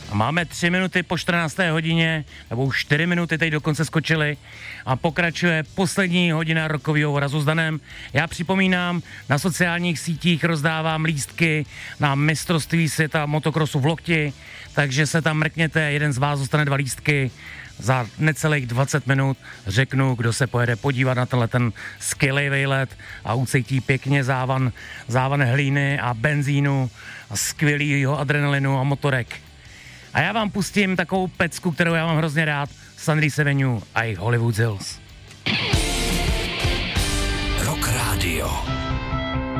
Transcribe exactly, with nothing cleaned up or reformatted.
A máme tři minuty po čtrnácté hodině, nebo už čtyři minuty teď dokonce skočily a pokračuje poslední hodina rokového Horazu s Danem. Já připomínám, na sociálních sítích rozdávám lístky na mistrovství světa motokrosu v Lokti, takže se tam mrkněte, jeden z vás dostane dva lístky. Za necelých dvacet minut řeknu, kdo se pojede podívat na tenhle ten skvělý vejlet a ucítí pěkně závan, závan hlíny a benzínu a skvělýho adrenalinu a motorek. A já vám pustím takovou pecku, kterou já mám hrozně rád, Sunrise Avenue a jejich Hollywood Hills. Rock Radio.